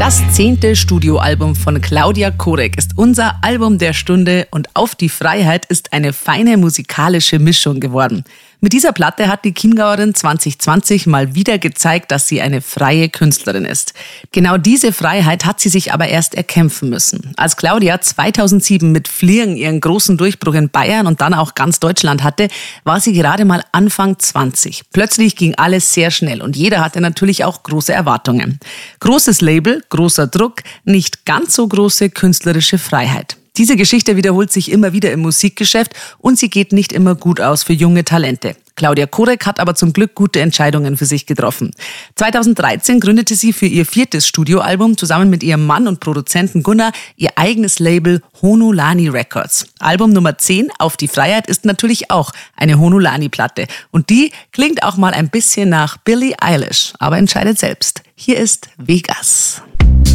Das 10. Studioalbum von Claudia Korek ist unser Album der Stunde und Auf die Freiheit ist eine feine musikalische Mischung geworden. Mit dieser Platte hat die Chiemgauerin 2020 mal wieder gezeigt, dass sie eine freie Künstlerin ist. Genau diese Freiheit hat sie sich aber erst erkämpfen müssen. Als Claudia 2007 mit Fliegen ihren großen Durchbruch in Bayern und dann auch ganz Deutschland hatte, war sie gerade mal Anfang 20. Plötzlich ging alles sehr schnell und jeder hatte natürlich auch große Erwartungen. Großes Label, großer Druck, nicht ganz so große künstlerische Freiheit. Diese Geschichte wiederholt sich immer wieder im Musikgeschäft und sie geht nicht immer gut aus für junge Talente. Claudia Korek hat aber zum Glück gute Entscheidungen für sich getroffen. 2013 gründete sie für ihr 4. Studioalbum zusammen mit ihrem Mann und Produzenten Gunnar ihr eigenes Label Honolani Records. Album Nummer 10, Auf die Freiheit, ist natürlich auch eine Honolani-Platte. Und die klingt auch mal ein bisschen nach Billie Eilish, aber entscheidet selbst. Hier ist Vegas.